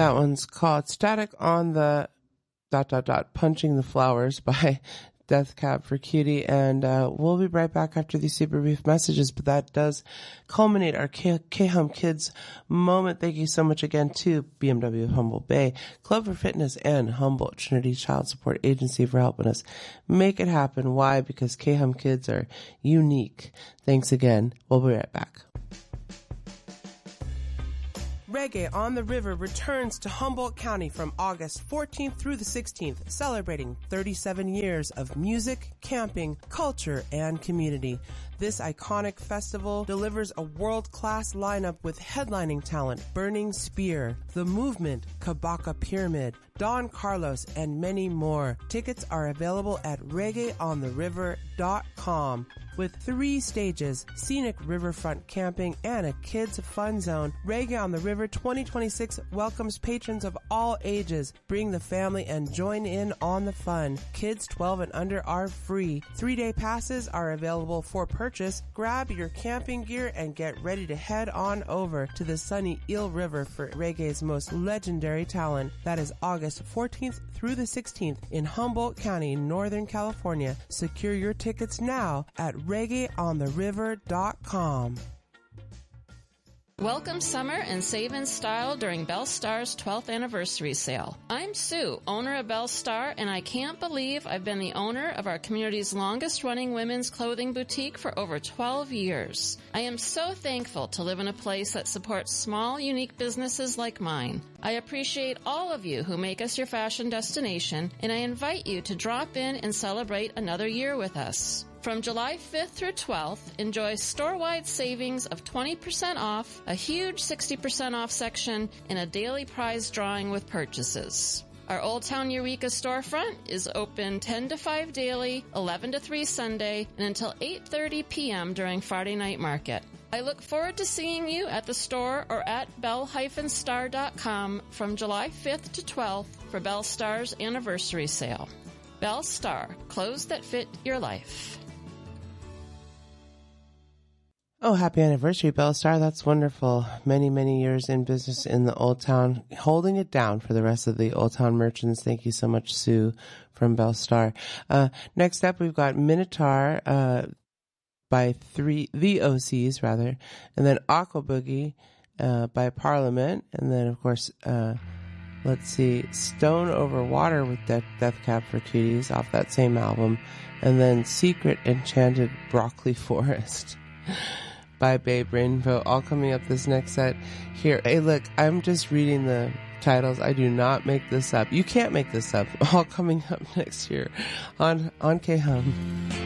That one's called Static on the ... Punching the Flowers by Death Cab for Cutie. And we'll be right back after these super brief messages. But that does culminate our K-Hum Kids moment. Thank you so much again to BMW of Humboldt Bay, Club for Fitness, and Humboldt Trinity Child Support Agency for helping us make it happen. Why? Because K-Hum Kids are unique. Thanks again. We'll be right back. Reggae on the River returns to Humboldt County from August 14th through the 16th, celebrating 37 years of music, camping, culture, and community. This iconic festival delivers a world-class lineup with headlining talent Burning Spear, The Movement, Kabaka Pyramid, Don Carlos, and many more. Tickets are available at reggaeontheriver.com. With 3 stages, scenic riverfront camping, and a kids fun zone, Reggae on the River 2026 welcomes patrons of all ages. Bring the family and join in on the fun. Kids 12 and under are free. 3-day passes are available for purchase. Grab your camping gear and get ready to head on over to the sunny Eel River for Reggae's most legendary talent. That is August 14th through the 16th in Humboldt County, Northern California. Secure your tickets now at reggaeontheriver.com. Welcome summer and save in style during Belle Star's 12th anniversary sale. I'm Sue, owner of Belle Star, and I can't believe I've been the owner of our community's longest running women's clothing boutique for over 12 years. I am so thankful to live in a place that supports small, unique businesses like mine. I appreciate all of you who make us your fashion destination, and I invite you to drop in and celebrate another year with us. From July 5th through 12th, enjoy store-wide savings of 20% off, a huge 60% off section, and a daily prize drawing with purchases. Our Old Town Eureka storefront is open 10 to 5 daily, 11 to 3 Sunday, and until 8:30 p.m. during Friday night market. I look forward to seeing you at the store or at belle-star.com from July 5th to 12th for Belle Star's anniversary sale. Belle Star, clothes that fit your life. Oh, happy anniversary, Belle Star. That's wonderful. Many, many years in business in the Old Town, holding it down for the rest of the Old Town merchants. Thank you so much, Sue, from Belle Star. Next up, we've got Minotaur, by the OCs, rather, and then Aqua Boogie, by Parliament, and then, of course, let's see, Stone Over Water with Death Cab for Cuties off that same album, and then Secret Enchanted Broccoli Forest by Babe Rainbow, all coming up this next set here. Hey, look, I'm just reading the titles. I do not make this up. You can't make this up. All coming up next year on K-Hum.